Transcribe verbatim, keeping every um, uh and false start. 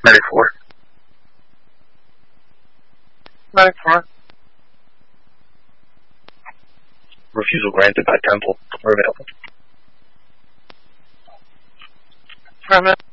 Medic four. Medic four. Refusal granted by Temple. We're available. Affirmative.